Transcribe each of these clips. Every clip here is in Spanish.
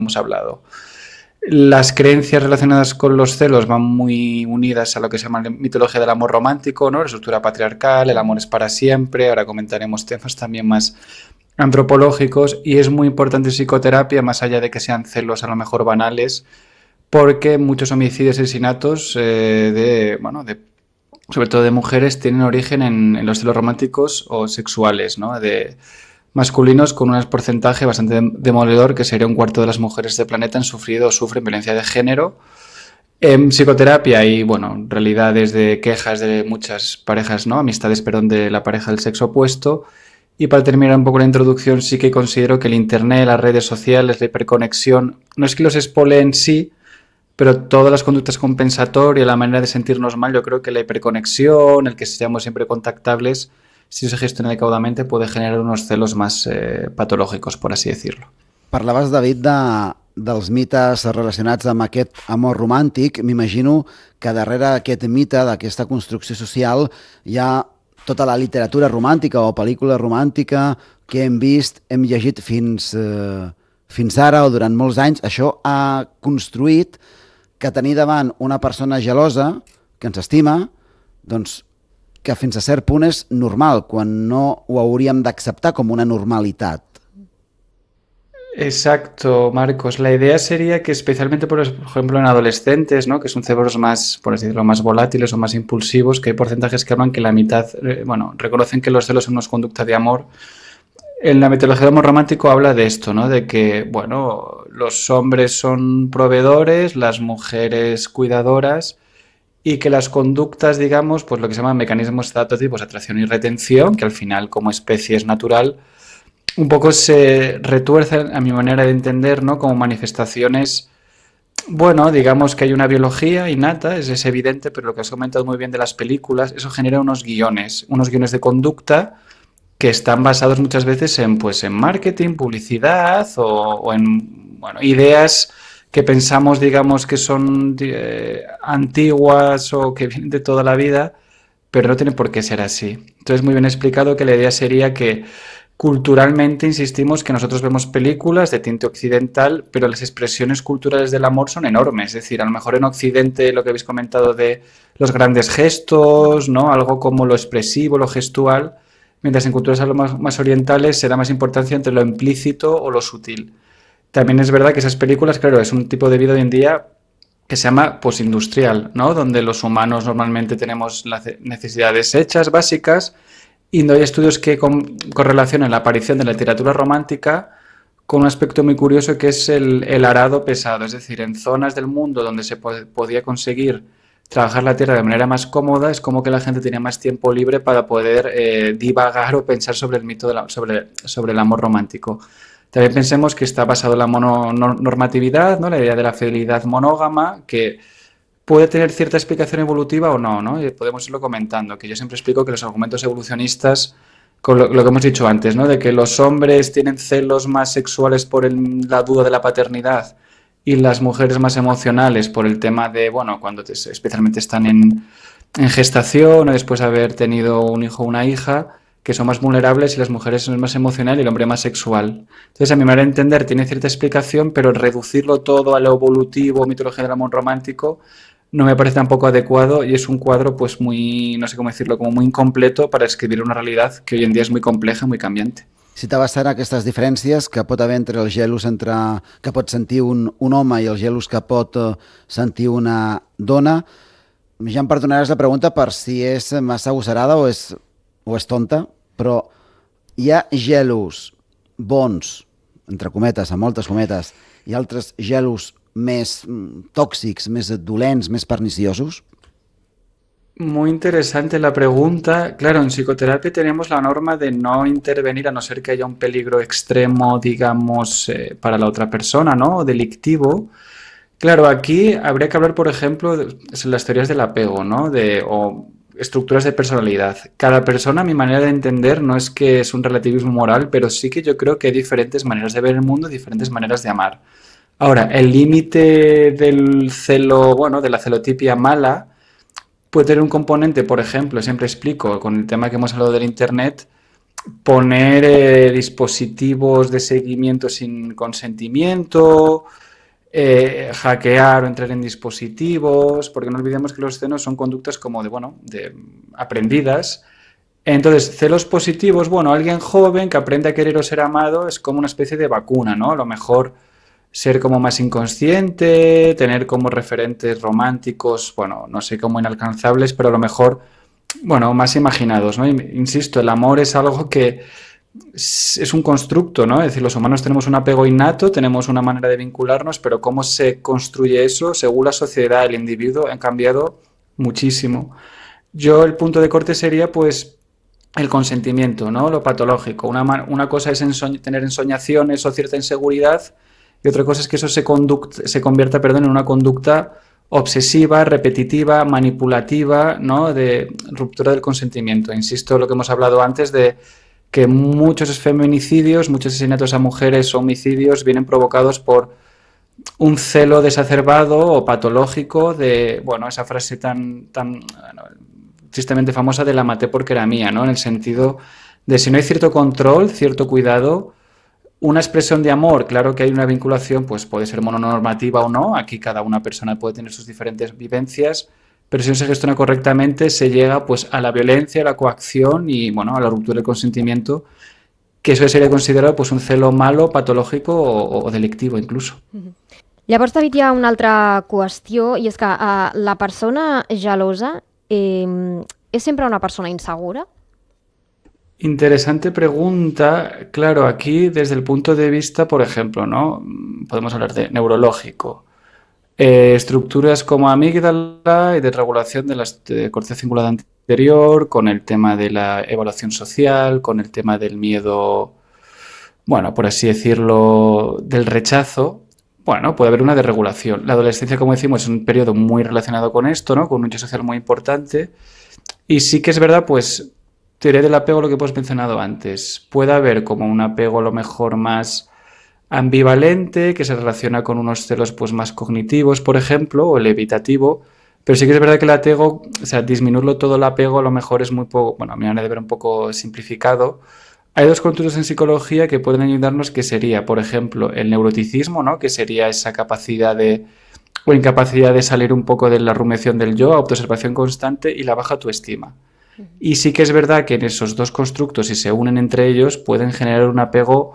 hemos hablado. Las creencias relacionadas con los celos van muy unidas a lo que se llama la mitología del amor romántico, ¿no? La estructura patriarcal, el amor es para siempre. Ahora comentaremos temas también más antropológicos y es muy importante en psicoterapia, más allá de que sean celos a lo mejor banales, porque muchos homicidios y asesinatos sobre todo de mujeres tienen origen en los celos románticos o sexuales, ¿no? De masculinos con un porcentaje bastante demoledor, que sería un cuarto de las mujeres del planeta han sufrido o sufren violencia de género. En psicoterapia hay, bueno, realidades de quejas de muchas parejas, ¿no? Amistades, perdón, de la pareja del sexo opuesto. Y para terminar un poco la introducción, sí que considero que el Internet, las redes sociales, la hiperconexión, no es que los expoleen sí, pero todas las conductas compensatorias, la manera de sentirnos mal, yo creo que la hiperconexión, el que seamos siempre contactables, si no se gestiona adecuadamente, puede generar unos celos más patológicos, por así decirlo. Parlaves, David, dels mites relacionats amb aquest amor romàntic. M'imagino que darrere aquest mite, d'aquesta construcció social, hi ha tota la literatura romàntica o pel·lícula romàntica que hem vist, hem llegit fins ara o durant molts anys. Això ha construït que tenir davant una persona gelosa, que ens estima, doncs que fins a cert punt és normal, quan no ho hauríem d'acceptar com una normalitat. Exacto, Marcos. La idea sería que especialmente, por ejemplo, en adolescentes, ¿no? Que son cerebros más, por así decirlo, más volátiles o más impulsivos, que hay porcentajes que hablan que la mitad, reconocen que los celos son una conducta de amor. En la mitología del amor romántico habla de esto, ¿no? De que, bueno, los hombres son proveedores, las mujeres cuidadoras y que las conductas, digamos, pues lo que se llaman mecanismos adaptativos, atracción y retención, que al final como especie es natural, un poco se retuercen a mi manera de entender, ¿no? Como manifestaciones, bueno, digamos que hay una biología innata, es evidente, pero lo que has comentado muy bien de las películas, eso genera unos guiones de conducta que están basados muchas veces en, pues, en marketing, publicidad o en, bueno, ideas que pensamos, digamos, que son antiguas o que vienen de toda la vida, pero no tiene por qué ser así. Entonces, muy bien explicado que la idea sería que culturalmente insistimos que nosotros vemos películas de tinte occidental, pero las expresiones culturales del amor son enormes. Es decir, a lo mejor en Occidente lo que habéis comentado de los grandes gestos, ¿no? Algo como lo expresivo, lo gestual, mientras en culturas algo más orientales se da más importancia entre lo implícito o lo sutil. También es verdad que esas películas, claro, es un tipo de vida hoy en día que se llama posindustrial, ¿no? Donde los humanos normalmente tenemos las necesidades hechas, básicas, y no hay estudios que correlacionen la aparición de la literatura romántica con un aspecto muy curioso que es el arado pesado. Es decir, en zonas del mundo donde se podía conseguir trabajar la tierra de manera más cómoda, es como que la gente tenía más tiempo libre para poder divagar o pensar sobre el mito sobre el amor romántico. También pensemos que está basado en la mononormatividad, ¿no? La idea de la fidelidad monógama, que puede tener cierta explicación evolutiva o no, ¿no? Y podemos irlo comentando, que yo siempre explico que los argumentos evolucionistas, con lo que hemos dicho antes, ¿no? De que los hombres tienen celos más sexuales por la duda de la paternidad y las mujeres más emocionales por el tema de, bueno, cuando especialmente están en gestación o después de haber tenido un hijo o una hija, que son más vulnerables y las mujeres son más emocional y el hombre más sexual. Entonces, a mi manera de entender, tiene cierta explicación, pero reducirlo todo a lo evolutivo, mitología del amor romántico, no me parece tampoco adecuado y es un cuadro pues muy, no sé cómo decirlo, como muy incompleto para escribir una realidad que hoy en día es muy compleja, muy cambiante. Citaves ara aquestes diferències que pot haver entre els gelos que pot sentir un home i els gelos que pot sentir una dona. Ja em perdonaràs la pregunta per si és massa agosarada o és tonta, però hi ha gelos bons, entre cometes, amb moltes cometes, i altres gelos més tòxics, més dolents, més perniciosos? Muy interesante la pregunta. Claro, en psicoterapia tenemos la norma de no intervenir a no ser que haya un peligro extremo, digamos, para la otra persona, ¿no? O delictivo. Claro, aquí habría que hablar, por ejemplo, de las teorías del apego, ¿no? O estructuras de personalidad. Cada persona, a mi manera de entender, no es que es un relativismo moral, pero sí que yo creo que hay diferentes maneras de ver el mundo, diferentes maneras de amar. Ahora, el límite del celo, bueno, de la celotipia mala, puede tener un componente, por ejemplo, siempre explico, con el tema que hemos hablado del Internet, poner dispositivos de seguimiento sin consentimiento, hackear o entrar en dispositivos, porque no olvidemos que los celos son conductas como de aprendidas. Entonces, celos positivos, bueno, alguien joven que aprende a querer o ser amado es como una especie de vacuna, ¿no? A lo mejor ser como más inconsciente, tener como referentes románticos, bueno, no sé cómo inalcanzables, pero a lo mejor, bueno, más imaginados, ¿no? Insisto, el amor es algo que es un constructo, ¿no? Es decir, los humanos tenemos un apego innato, tenemos una manera de vincularnos, pero cómo se construye eso, según la sociedad, el individuo, han cambiado muchísimo. Yo el punto de corte sería, pues, el consentimiento, ¿no? Lo patológico. Una cosa es tener ensoñaciones o cierta inseguridad y otra cosa es que eso se convierta, perdón, en una conducta obsesiva, repetitiva, manipulativa, ¿no? De ruptura del consentimiento. Insisto, lo que hemos hablado antes de que muchos feminicidios, muchos asesinatos a mujeres o homicidios vienen provocados por un celo desacerbado o patológico de, bueno, esa frase tan tristemente famosa de la maté porque era mía, ¿no? En el sentido de si no hay cierto control, cierto cuidado, una expresión de amor, claro que hay una vinculación, pues puede ser mononormativa o no, aquí cada una persona puede tener sus diferentes vivencias, pero si no se gestiona correctamente se llega pues a la violencia, a la coacción y bueno, a la ruptura del consentimiento, que eso sería considerado pues un celo malo, patológico o delictivo incluso. Llavors, David, hi ha una altra qüestió, i és que la persona gelosa és sempre una persona insegura? Interesante pregunta. Claro, aquí desde el punto de vista, por ejemplo, ¿no? Podemos hablar de neurológico. Estructuras como amígdala y de regulación de la corteza cingulada anterior, con el tema de la evaluación social, con el tema del miedo, bueno, por así decirlo, del rechazo. Bueno, puede haber una desregulación. La adolescencia, como decimos, es un periodo muy relacionado con esto, ¿no? Con un hecho social muy importante. Y sí que es verdad, pues, teoría del apego, lo que hemos mencionado antes. Puede haber como un apego a lo mejor más ambivalente, que se relaciona con unos celos pues más cognitivos, por ejemplo, o el evitativo, pero sí que es verdad que el apego, o sea, disminuirlo todo el apego a lo mejor es muy poco, bueno, a mi manera de ver un poco simplificado. Hay dos conceptos en psicología que pueden ayudarnos, que sería, por ejemplo, el neuroticismo, ¿no? Que sería esa capacidad de o incapacidad de salir un poco de la rumiación del yo, autoobservación constante y la baja autoestima. Y sí que es verdad que en esos dos constructos, si se unen entre ellos, pueden generar un apego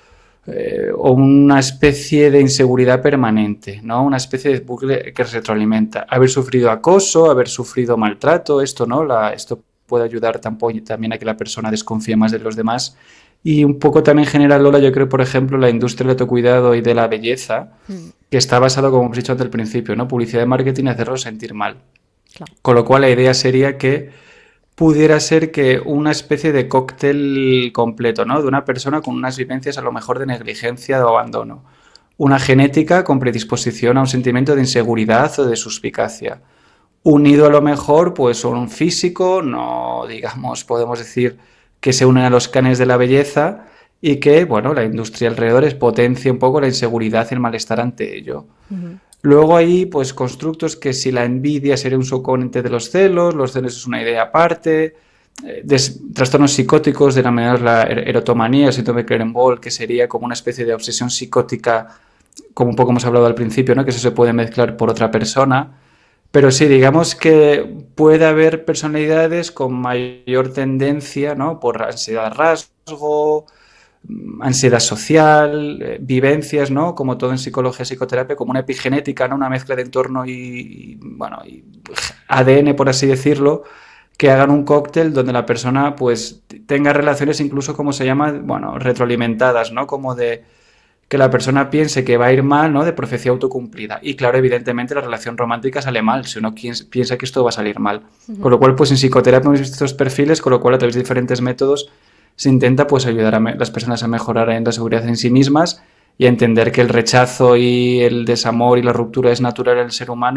o una especie de inseguridad permanente, ¿no? Una especie de bucle que se retroalimenta. Haber sufrido acoso, haber sufrido maltrato, esto, ¿no? Esto puede ayudar también a que la persona desconfíe más de los demás. Y un poco también genera, Lola, yo creo, por ejemplo, la industria del autocuidado y de la belleza, que está basado, como hemos dicho antes al principio, ¿no? Publicidad de marketing, hacerlo sentir mal. Claro. Con lo cual la idea sería que pudiera ser que una especie de cóctel completo, ¿no? De una persona con unas vivencias a lo mejor de negligencia o abandono. Una genética con predisposición a un sentimiento de inseguridad o de suspicacia. Unido a lo mejor, pues, a un físico, no, digamos, podemos decir que se unen a los cánones de la belleza y que, bueno, la industria alrededor potencia un poco la inseguridad y el malestar ante ello. Luego hay pues constructos que si la envidia sería un subcomponente de los celos es una idea aparte, trastornos psicóticos denominados la erotomanía, el síndrome de Crenbol, que sería como una especie de obsesión psicótica, como un poco hemos hablado al principio, ¿no? Que eso se puede mezclar por otra persona. Pero sí, digamos que puede haber personalidades con mayor tendencia, ¿no? Por ansiedad rasgo, ansiedad social, vivencias, ¿no? Como todo en psicología, psicoterapia, como una epigenética, ¿no? Una mezcla de entorno bueno, y ADN, por así decirlo, que hagan un cóctel donde la persona, pues, tenga relaciones incluso, como se llama, bueno, retroalimentadas, ¿no? Como de que la persona piense que va a ir mal, ¿no? De profecía autocumplida. Y claro, evidentemente la relación romántica sale mal, si uno piensa que esto va a salir mal. Con lo cual, pues en psicoterapia hemos visto estos perfiles, con lo cual a través de diferentes métodos se intenta pues ayudar a las personas a mejorar en la seguridad en sí mismas y a entender que el rechazo y el desamor y la ruptura es natural en el ser humano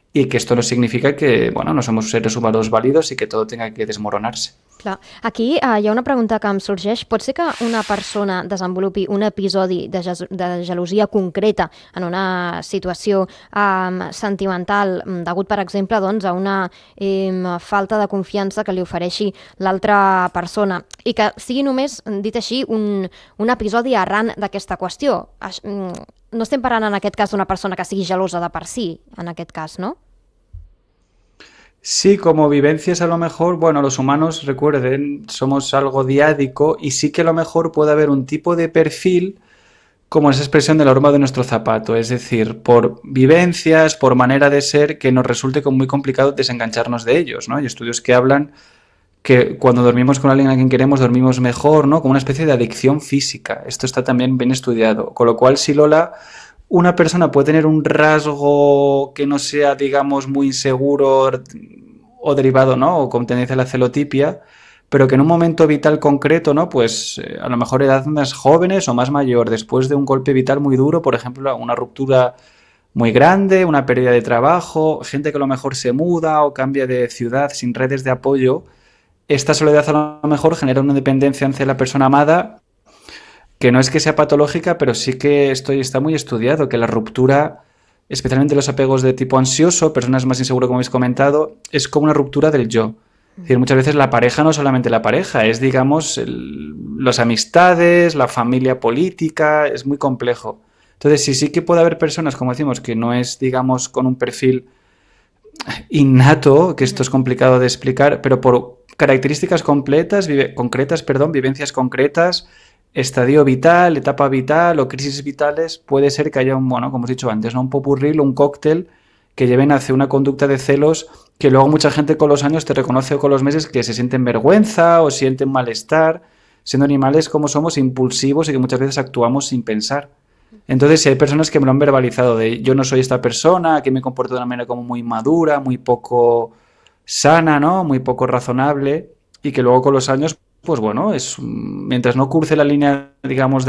y que esto no significa que, bueno, no somos seres humanos válidos y que todo tenga que desmoronarse. Clar. Aquí hi ha una pregunta que em sorgeix. Pot ser que una persona desenvolupi un episodi de gelosia concreta en una situació sentimental degut, per exemple, doncs, a una falta de confiança que li ofereixi l'altra persona i que sigui només, dit així, un episodi arran d'aquesta qüestió? No estem parlant en aquest cas d'una persona que sigui gelosa de per si, en aquest cas, no? Sí, como vivencias a lo mejor, bueno, los humanos, recuerden, somos algo diádico y sí que a lo mejor puede haber un tipo de perfil como esa expresión de la horma de nuestro zapato, es decir, por vivencias, por manera de ser, que nos resulte como muy complicado desengancharnos de ellos, ¿no? Hay estudios que hablan que cuando dormimos con alguien a quien queremos dormimos mejor, ¿no? Como una especie de adicción física. Esto está también bien estudiado. Con lo cual, si Lola, una persona puede tener un rasgo que no sea, digamos, muy inseguro o derivado, ¿no? O con tendencia a la celotipia, pero que en un momento vital concreto, ¿no? Pues a lo mejor edad más jóvenes o más mayor, después de un golpe vital muy duro, por ejemplo, una ruptura muy grande, una pérdida de trabajo, gente que a lo mejor se muda o cambia de ciudad sin redes de apoyo, esta soledad a lo mejor genera una dependencia hacia la persona amada que no es que sea patológica, pero sí que está muy estudiado, que la ruptura, especialmente los apegos de tipo ansioso, personas más inseguras como habéis comentado, es como una ruptura del yo. Es decir, muchas veces la pareja no es solamente la pareja, es, digamos, las amistades, la familia política, es muy complejo. Entonces, sí que puede haber personas, como decimos, que no es, digamos, con un perfil innato, que esto es complicado de explicar, pero por características concretas, vivencias concretas, estadio vital, etapa vital o crisis vitales, puede ser que haya bueno, como os he dicho antes, ¿no? Un popurrí, un cóctel que lleven hacia una conducta de celos que luego mucha gente con los años te reconoce o con los meses que se sienten vergüenza o sienten malestar, siendo animales como somos impulsivos y que muchas veces actuamos sin pensar. Entonces, si hay personas que me lo han verbalizado de yo no soy esta persona, que me comporto de una manera como muy madura, muy poco sana, ¿no? Muy poco razonable, y que luego con los años, pues bueno, mientras no cruce la línea, digamos,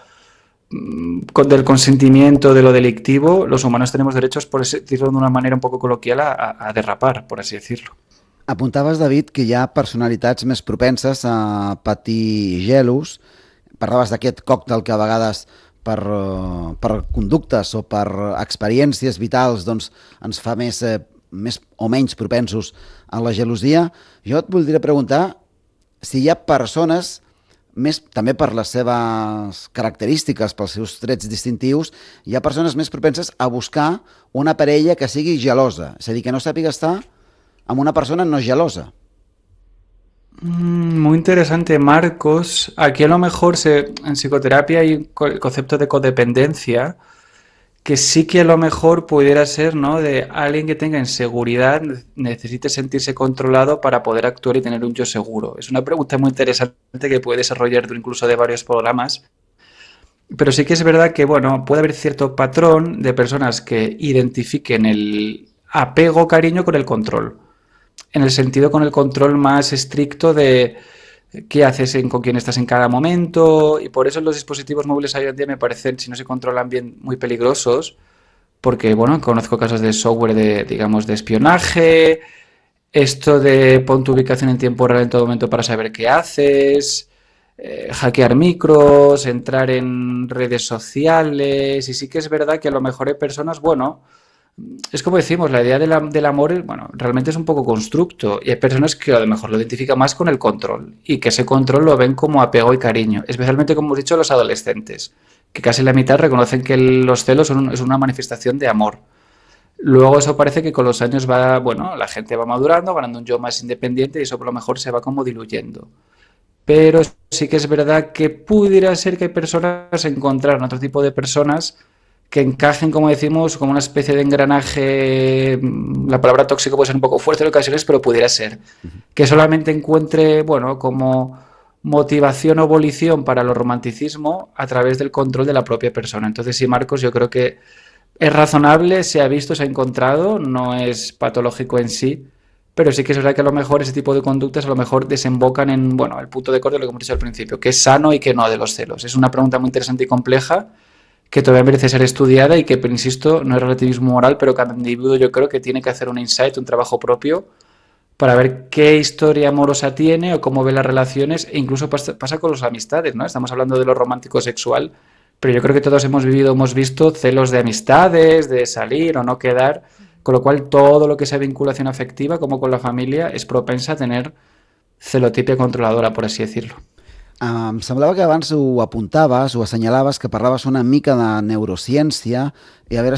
del consentimiento, de lo delictivo, los humanos tenemos derechos, por decirlo de una manera un poco coloquial, a derrapar, por así decirlo. Apuntaves, David, que hi ha personalitats més propenses a patir gelos. Parlaves d'aquest còctel que a vegades per conductes o per experiències vitals doncs, ens fa més o menys propensos a la gelosia. Jo et voldria preguntar si hi ha persones, també per les seves característiques, pels seus trets distintius, hi ha persones més propenses a buscar una parella que sigui gelosa, és a dir, que no sàpiga estar amb una persona no gelosa. Muy interesante, Marcos. Aquí a lo mejor en psicoterapia hay el concepto de codependencia, que sí que a lo mejor pudiera ser, ¿no? De alguien que tenga inseguridad, necesite sentirse controlado para poder actuar y tener un yo seguro. Es una pregunta muy interesante que puede desarrollar incluso de varios programas. Pero sí que es verdad que, bueno, puede haber cierto patrón de personas que identifiquen el apego, cariño con el control. En el sentido con el control más estricto de qué haces con quién estás en cada momento, y por eso los dispositivos móviles hoy en día me parecen, si no se controlan bien, muy peligrosos, porque, bueno, conozco casos de software digamos, de espionaje, esto de pon tu ubicación en tiempo real en todo momento para saber qué haces, hackear micros, entrar en redes sociales, y sí que es verdad que a lo mejor hay personas, bueno, es como decimos, la idea del amor, bueno, realmente es un poco constructo y hay personas que a lo mejor lo identifican más con el control y que ese control lo ven como apego y cariño, especialmente, como hemos dicho, los adolescentes, que casi la mitad reconocen que los celos es una manifestación de amor. Luego eso parece que con los años la gente va madurando, ganando un yo más independiente y eso a lo mejor se va como diluyendo. Pero sí que es verdad que pudiera ser que hay personas, encontraron otro tipo de personas que encajen, como decimos, como una especie de engranaje. La palabra tóxico puede ser un poco fuerte en ocasiones, pero pudiera ser. Que solamente encuentre, bueno, como motivación o volición para lo romanticismo a través del control de la propia persona. Entonces, sí, Marcos, yo creo que es razonable, se ha visto, se ha encontrado, no es patológico en sí, pero sí que es verdad que a lo mejor ese tipo de conductas a lo mejor desembocan en, el punto de corte de lo que hemos dicho al principio, que es sano y que no de los celos. Es una pregunta muy interesante y compleja, que todavía merece ser estudiada y que, pero insisto, no es relativismo moral, pero cada individuo yo creo que tiene que hacer un insight, un trabajo propio para ver qué historia amorosa tiene o cómo ve las relaciones, e incluso pasa con las amistades, ¿no? Estamos hablando de lo romántico sexual, pero yo creo que todos hemos vivido, hemos visto celos de amistades, de salir o no quedar, con lo cual todo lo que sea vinculación afectiva, como con la familia, es propensa a tener celotipia controladora, por así decirlo. Em semblava que abans ho apuntaves, ho assenyalaves, que parlaves una mica de neurociència, i a veure